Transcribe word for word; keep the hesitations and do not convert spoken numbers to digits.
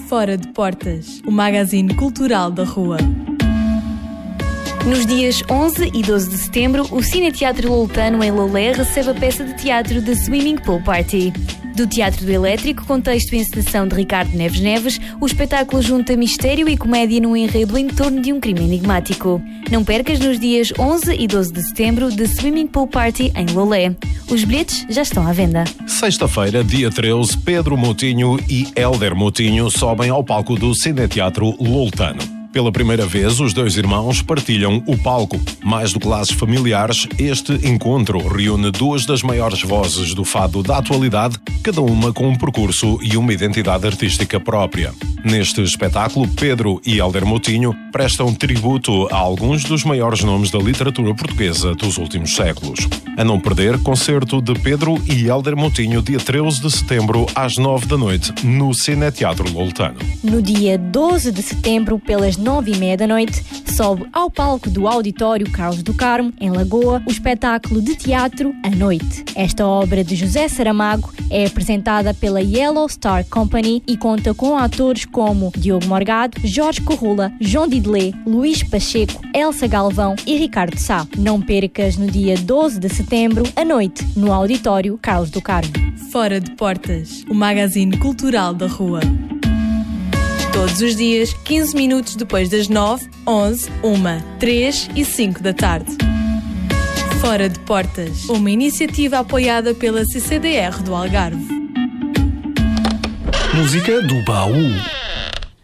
Fora de Portas, o magazine cultural da rua. Nos dias onze e doze de setembro, o Cineteatro Loltano em Lolé recebe a peça de teatro The Swimming Pool Party. Do Teatro do Elétrico, com texto e encenação de Ricardo Neves Neves, o espetáculo junta mistério e comédia num enredo em torno de um crime enigmático. Não percas nos dias onze e doze de setembro The Swimming Pool Party em Lolé. Os bilhetes já estão à venda. Sexta-feira, dia treze, Pedro Moutinho e Hélder Moutinho sobem ao palco do Cineteatro Loltano. Pela primeira vez, os dois irmãos partilham o palco. Mais do que laços familiares, este encontro reúne duas das maiores vozes do fado da atualidade, cada uma com um percurso e uma identidade artística própria. Neste espetáculo, Pedro e Hélder Moutinho prestam tributo a alguns dos maiores nomes da literatura portuguesa dos últimos séculos. A não perder, concerto de Pedro e Hélder Moutinho, dia treze de setembro, às nove da noite, no Cineteatro Loltano. No dia doze de setembro, pelas nove e meia da noite, sobe ao palco do Auditório Carlos do Carmo, em Lagoa, o espetáculo de teatro A Noite. Esta obra de José Saramago é apresentada pela Yellow Star Company e conta com atores como Diogo Morgado, Jorge Corrula, João Didelé, Luís Pacheco, Elsa Galvão e Ricardo Sá. Não percas no dia doze de setembro, à noite, no Auditório Carlos do Carmo. Fora de Portas, o magazine cultural da rua. Todos os dias, quinze minutos depois das nove, onze, uma, três e cinco da tarde. Fora de Portas, uma iniciativa apoiada pela C C D R do Algarve. Música do baú.